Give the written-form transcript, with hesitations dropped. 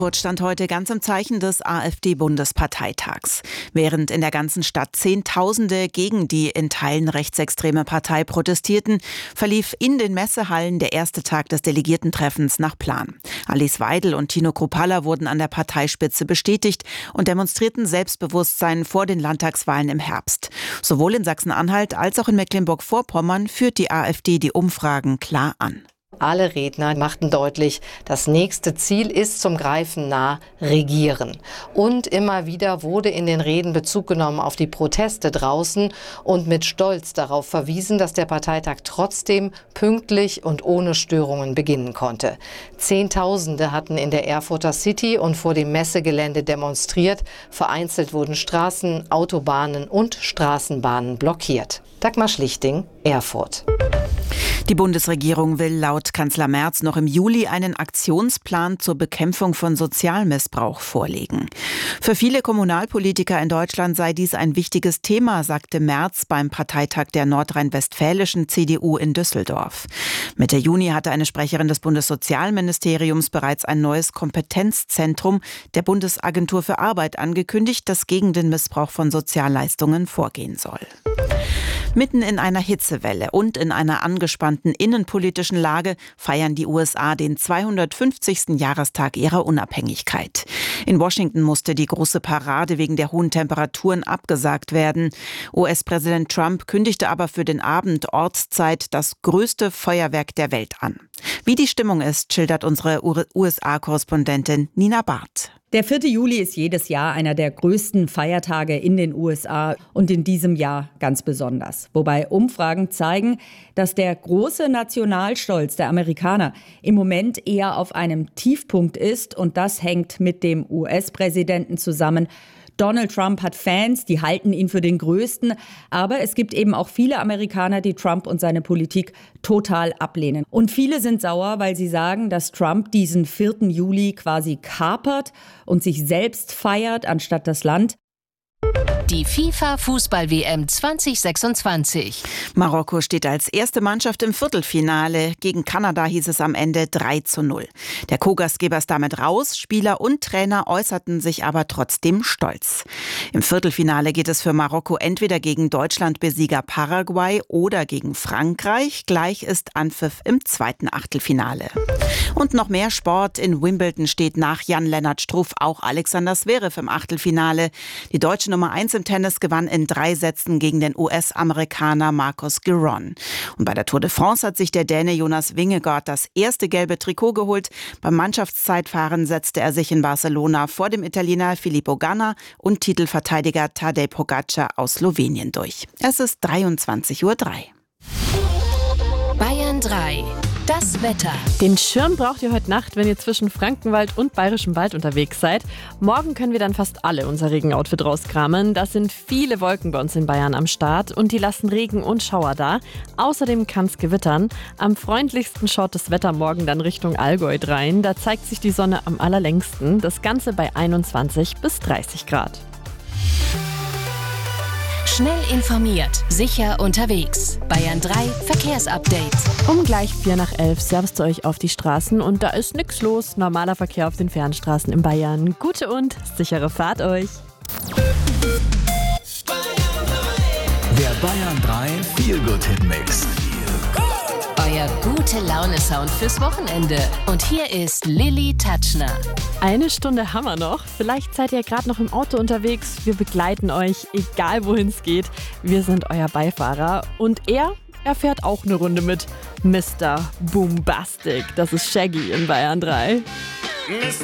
Stand heute ganz im Zeichen des AfD-Bundesparteitags. Während in der ganzen Stadt Zehntausende gegen die in Teilen rechtsextreme Partei protestierten, verlief in den Messehallen der erste Tag des Delegiertentreffens nach Plan. Alice Weidel und Tino Kruppalla wurden an der Parteispitze bestätigt und demonstrierten Selbstbewusstsein vor den Landtagswahlen im Herbst. Sowohl in Sachsen-Anhalt als auch in Mecklenburg-Vorpommern führt die AfD die Umfragen klar an. Alle Redner machten deutlich, das nächste Ziel ist zum Greifen nah Regieren. Und immer wieder wurde in den Reden Bezug genommen auf die Proteste draußen und mit Stolz darauf verwiesen, dass der Parteitag trotzdem pünktlich und ohne Störungen beginnen konnte. Zehntausende hatten in der Erfurter City und vor dem Messegelände demonstriert. Vereinzelt wurden Straßen, Autobahnen und Straßenbahnen blockiert. Dagmar Schlichting, Erfurt. Die Bundesregierung will laut Kanzler Merz noch im Juli einen Aktionsplan zur Bekämpfung von Sozialmissbrauch vorlegen. Für viele Kommunalpolitiker in Deutschland sei dies ein wichtiges Thema, sagte Merz beim Parteitag der nordrhein-westfälischen CDU in Düsseldorf. Mitte Juni hatte eine Sprecherin des Bundessozialministeriums bereits ein neues Kompetenzzentrum der Bundesagentur für Arbeit angekündigt, das gegen den Missbrauch von Sozialleistungen vorgehen soll. Mitten in einer Hitzewelle und in einer angespannten innenpolitischen Lage feiern die USA den 250. Jahrestag ihrer Unabhängigkeit. In Washington musste die große Parade wegen der hohen Temperaturen abgesagt werden. US-Präsident Trump kündigte aber für den Abend Ortszeit das größte Feuerwerk der Welt an. Wie die Stimmung ist, schildert unsere USA-Korrespondentin Nina Barth. Der 4. Juli ist jedes Jahr einer der größten Feiertage in den USA und in diesem Jahr ganz besonders. Wobei Umfragen zeigen, dass der große Nationalstolz der Amerikaner im Moment eher auf einem Tiefpunkt ist und das hängt mit dem US-Präsidenten zusammen. Donald Trump hat Fans, die halten ihn für den Größten, aber es gibt eben auch viele Amerikaner, die Trump und seine Politik total ablehnen. Und viele sind sauer, weil sie sagen, dass Trump diesen 4. Juli quasi kapert und sich selbst feiert, anstatt das Land. Die FIFA-Fußball-WM 2026. Marokko steht als erste Mannschaft im Viertelfinale. Gegen Kanada hieß es am Ende 3:0. Der Co-Gastgeber ist damit raus. Spieler und Trainer äußerten sich aber trotzdem stolz. Im Viertelfinale geht es für Marokko entweder gegen Deutschland-Besieger Paraguay oder gegen Frankreich. Gleich ist Anpfiff im zweiten Achtelfinale. Und noch mehr Sport. In Wimbledon steht nach Jan-Lennart Struff auch Alexander Zverev im Achtelfinale. Die deutsche Nummer 1 im Tennis gewann in 3 Sätzen gegen den US-Amerikaner Marcos Giron. Und bei der Tour de France hat sich der Däne Jonas Vingegaard das erste gelbe Trikot geholt. Beim Mannschaftszeitfahren setzte er sich in Barcelona vor dem Italiener Filippo Ganna und Titelverteidiger Tadej Pogacar aus Slowenien durch. Es ist 23:03 Uhr. Bayern 3. Das Wetter. Den Schirm braucht ihr heute Nacht, wenn ihr zwischen Frankenwald und Bayerischem Wald unterwegs seid. Morgen können wir dann fast alle unser Regenoutfit rauskramen. Da sind viele Wolken bei uns in Bayern am Start und die lassen Regen und Schauer da. Außerdem kann es gewittern. Am freundlichsten schaut das Wetter morgen dann Richtung Allgäu drein. Da zeigt sich die Sonne am allerlängsten. Das Ganze bei 21 bis 30 Grad. Schnell informiert, sicher unterwegs. Bayern 3 Verkehrsupdate. Um gleich 11:04 servist ihr euch auf die Straßen und da ist nichts los. Normaler Verkehr auf den Fernstraßen in Bayern. Gute und sichere Fahrt euch. Der Bayern 3 Feel-Good-Hit-Mix. Euer Gute-Laune-Sound fürs Wochenende. Und hier ist Lilly Tatschner. Eine Stunde haben wir noch. Vielleicht seid ihr gerade noch im Auto unterwegs. Wir begleiten euch, egal wohin es geht. Wir sind euer Beifahrer. Und er fährt auch eine Runde mit Mr. Boombastic. Das ist Shaggy in Bayern 3.